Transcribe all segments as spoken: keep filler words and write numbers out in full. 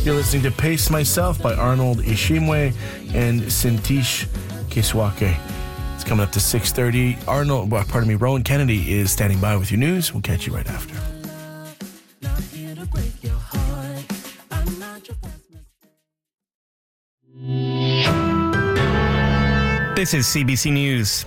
You're listening to Pace Myself by Arnold Ishimwe and Sintish Kiswake. It's coming up to six thirty. Arnold, well, pardon me, Rowan Kennedy is standing by with your news. We'll catch you right after. This is C B C News.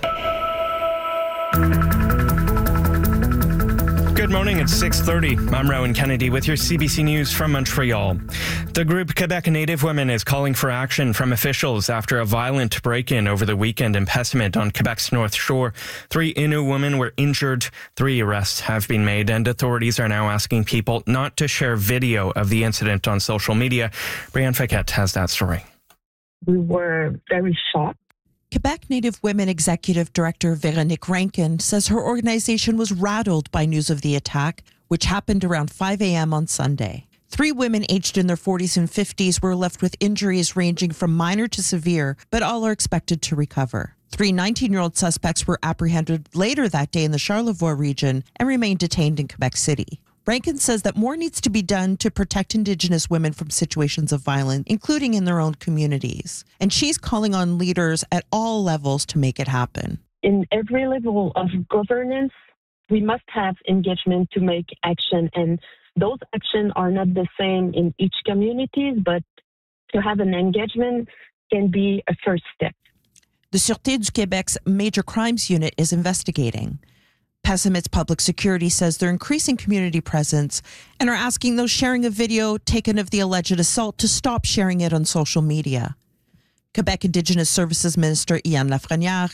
Good morning, it's six thirty. I'm Rowan Kennedy with your C B C News from Montreal. The group Quebec Native Women is calling for action from officials after a violent break-in over the weekend in Pessamit on Quebec's North Shore. Three Innu women were injured, three arrests have been made, and authorities are now asking people not to share video of the incident on social media. Brianne Fiquette has that story. We were very shocked. Quebec Native Women Executive Director Véronique Rankin says her organization was rattled by news of the attack, which happened around five a.m. on Sunday. Three women aged in their forties and fifties were left with injuries ranging from minor to severe, but all are expected to recover. Three nineteen-year-old suspects were apprehended later that day in the Charlevoix region and remain detained in Quebec City. Rankin says that more needs to be done to protect Indigenous women from situations of violence, including in their own communities. And she's calling on leaders at all levels to make it happen. In every level of governance, we must have engagement to make action. And those actions are not the same in each community, but to have an engagement can be a first step. The Sûreté du Québec's Major Crimes Unit is investigating. Pessamit's Public Security says they're increasing community presence and are asking those sharing a video taken of the alleged assault to stop sharing it on social media. Quebec Indigenous Services Minister Ian Lafrenière